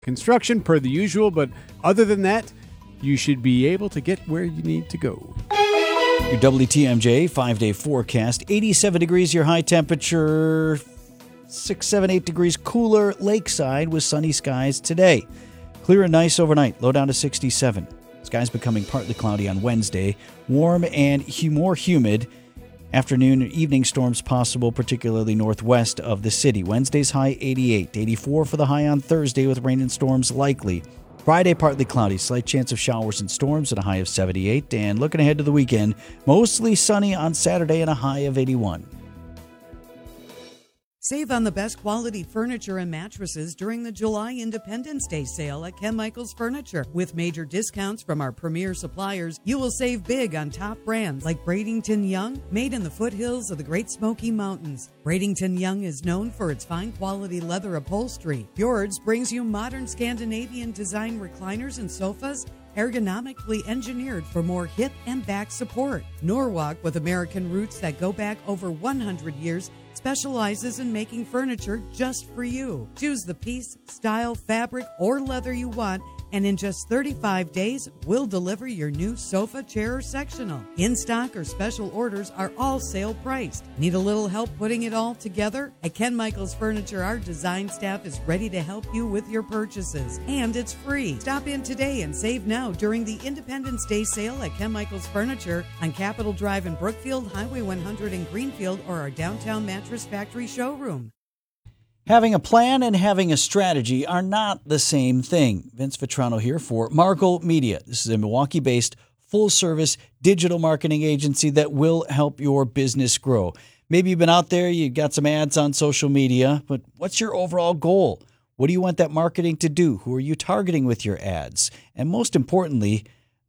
construction per the usual, but other than that, you should be able to get where you need to go. Your WTMJ 5-day forecast, 87 degrees your high temperature, 6, 7, 8 degrees cooler lakeside with sunny skies today. Clear and nice overnight, low down to 67. Skies becoming partly cloudy on Wednesday, warm and more humid. Afternoon and evening storms possible, particularly northwest of the city. Wednesday's high 88, 84 for the high on Thursday with rain and storms likely. Friday, partly cloudy, slight chance of showers and storms at a high of 78. And looking ahead to the weekend, mostly sunny on Saturday and a high of 81. Save on the best quality furniture and mattresses during the July Independence Day sale at Ken Michaels Furniture. With major discounts from our premier suppliers, you will save big on top brands like Bradington Young, made in the foothills of the Great Smoky Mountains. Bradington Young is known for its fine quality leather upholstery. Fjords brings you modern Scandinavian design recliners and sofas, ergonomically engineered for more hip and back support. Norwalk, with American roots that go back over 100 years, specializes in making furniture just for you. Choose the piece, style, fabric, or leather you want, and in just 35 days, we'll deliver your new sofa, chair, or sectional. In-stock or special orders are all sale priced. Need a little help putting it all together? At Ken Michaels Furniture, our design staff is ready to help you with your purchases, and it's free. Stop in today and save now during the Independence Day sale at Ken Michaels Furniture on Capitol Drive in Brookfield, Highway 100 in Greenfield, or our downtown Mattress Factory showroom. Having a plan and having a strategy are not the same thing. Vince Vitrano here for Markle Media. This is a Milwaukee-based full-service digital marketing agency that will help your business grow. Maybe you've been out there, you got some ads on social media, but what's your overall goal? What do you want that marketing to do? Who are you targeting with your ads? And most importantly,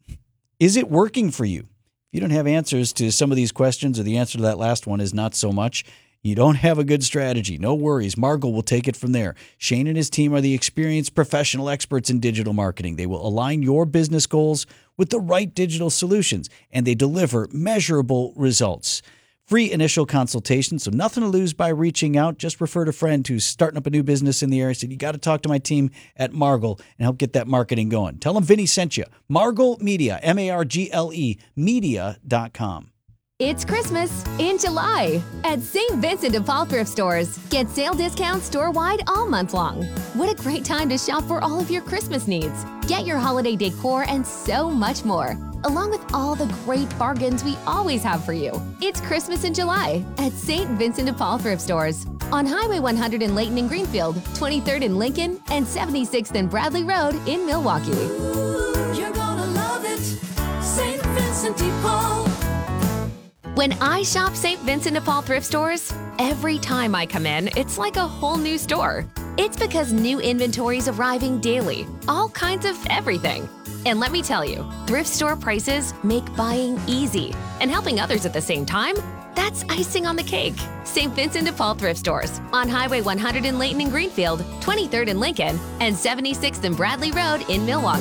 is it working for you? If you don't have answers to some of these questions, or the answer to that last one is not so much, you don't have a good strategy. No worries. Markle will take it from there. Shane and his team are the experienced professional experts in digital marketing. They will align your business goals with the right digital solutions, and they deliver measurable results. Free initial consultation, so nothing to lose by reaching out. Just refer to a friend who's starting up a new business in the area. Said, you got to talk to my team at Markle and help get that marketing going. Tell them Vinny sent you. Markle Media, M-A-R-G-L-E, media.com. It's Christmas in July at St. Vincent de Paul Thrift Stores. Get sale discounts store-wide all month long. What a great time to shop for all of your Christmas needs. Get your holiday decor and so much more, along with all the great bargains we always have for you. It's Christmas in July at St. Vincent de Paul Thrift Stores on Highway 100 in Layton and Greenfield, 23rd in Lincoln, and 76th and Bradley Road in Milwaukee. Ooh, you're gonna love it, St. Vincent de Paul. When I shop St. Vincent de Paul thrift stores, every time I come in, it's like a whole new store. It's because new inventory is arriving daily, all kinds of everything. And let me tell you, thrift store prices make buying easy. And helping others at the same time, that's icing on the cake. St. Vincent de Paul thrift stores on Highway 100 in Layton and Greenfield, 23rd in Lincoln, and 76th and Bradley Road in Milwaukee.